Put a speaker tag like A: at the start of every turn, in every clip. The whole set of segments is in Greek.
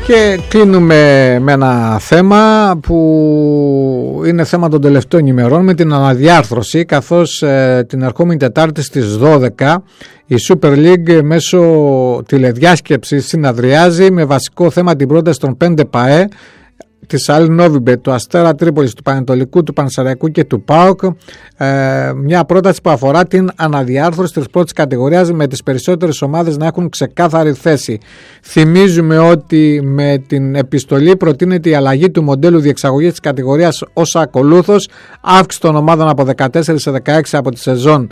A: Και κλείνουμε με ένα θέμα που είναι θέμα των τελευταίων ημερών, με την αναδιάρθρωση, καθώς την ερχόμενη Τετάρτη στις 12 η Super League μέσω τηλεδιάσκεψης συναδριάζει με βασικό θέμα την πρόταση των 5 ΠΑΕ, της Αλ Νόβιμπε, του Αστέρα Τρίπολης, του Πανετολικού, του Πανσεραϊκού και του ΠΑΟΚ, μια πρόταση που αφορά την αναδιάρθρωση της πρώτης κατηγορίας, με τις περισσότερες ομάδες να έχουν ξεκάθαρη θέση. Θυμίζουμε ότι με την επιστολή προτείνεται η αλλαγή του μοντέλου διεξαγωγής της κατηγορίας ως ακολούθως: αύξηση των ομάδων από 14 σε 16 από τη σεζόν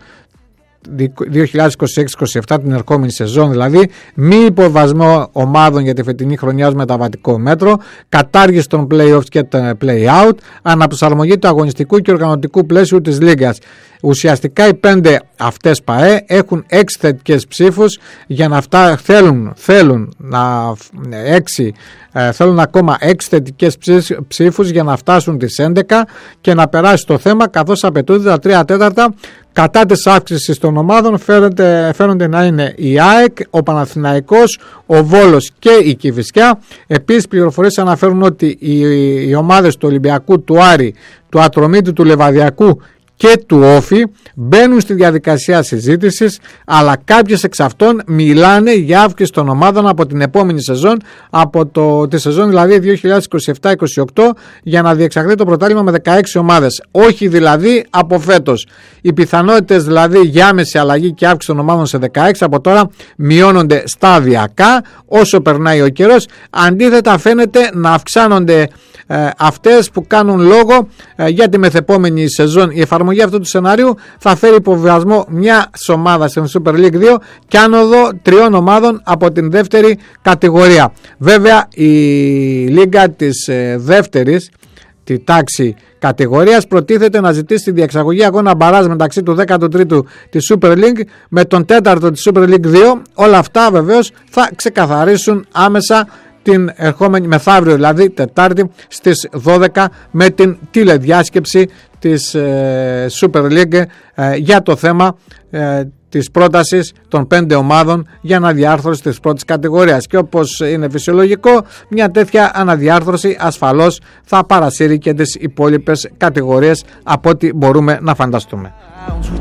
A: 2026-27, την ερχόμενη σεζόν δηλαδή, μη υποβασμό ομάδων για τη φετινή χρονιά ως μεταβατικό μέτρο, κατάργηση των play-offs και play-out, αναπροσαρμογή του αγωνιστικού και οργανωτικού πλαίσιου της Λίγκας. Ουσιαστικά οι 5 αυτές ΠΑΕ έχουν 6 θετικές ψήφους για να θέλουν ακόμα 6 θετικές ψήφους για να φτάσουν τις 11 και να περάσει το θέμα, καθώς απαιτούνται τα 3/4 κατά της αύξησης των ομάδων. Φαίνονται να είναι η ΑΕΚ, ο Παναθηναϊκός, ο Βόλος και η Κηφισιά. Επίσης, πληροφορίες αναφέρουν ότι οι ομάδες του Ολυμπιακού, του Άρη, του Ατρομήτου, του Λεβαδιακού και του Όφη μπαίνουν στη διαδικασία συζήτησης, αλλά κάποιες εξ αυτών μιλάνε για αύξηση των ομάδων από την επόμενη σεζόν, τη σεζόν δηλαδή 2027-28, για να διεξαχθεί το πρωτάθλημα με 16 ομάδες, όχι δηλαδή από φέτος. Οι πιθανότητες δηλαδή για άμεση αλλαγή και αύξηση των ομάδων σε 16 από τώρα μειώνονται σταδιακά όσο περνάει ο καιρός. Αντίθετα, φαίνεται να αυξάνονται αυτές που κάνουν λόγο για τη μεθεπόμενη σεζόν. Η εφαρμογή αυτού του σενάριου θα φέρει υποβιβασμό μια ομάδα στην Super League 2 και άνοδο 3 ομάδων από την δεύτερη κατηγορία. Βέβαια, η Λίγκα της δεύτερης, τη τάξη κατηγορίας, προτίθεται να ζητήσει τη διεξαγωγή αγώνα μπαράζ μεταξύ του 13ου της Super League με τον 4ο της Super League 2. Όλα αυτά βεβαίως θα ξεκαθαρίσουν άμεσα την ερχόμενη μεθαύριο, δηλαδή Τετάρτη στις 12, με την τηλεδιάσκεψη της Super League για το θέμα της πρότασης των 5 ομάδων για αναδιάρθρωση της πρώτης κατηγορίας. Και όπως είναι φυσιολογικό, μια τέτοια αναδιάρθρωση ασφαλώς θα παρασύρει και τις υπόλοιπες κατηγορίες από ό,τι μπορούμε να φανταστούμε.